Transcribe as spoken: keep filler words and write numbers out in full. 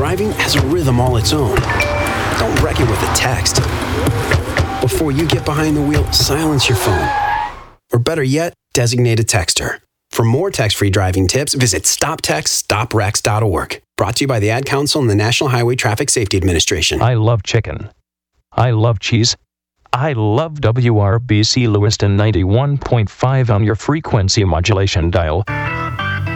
driving has a rhythm all its own. Don't wreck it with a text. Before you get behind the wheel, silence your phone. Or better yet, designate a texter. For more text-free driving tips, visit stop text stop wrecks dot org. Brought to you by the Ad Council and the National Highway Traffic Safety Administration. I love chicken. I love cheese. I love W R B C Lewiston ninety-one point five on your frequency modulation dial.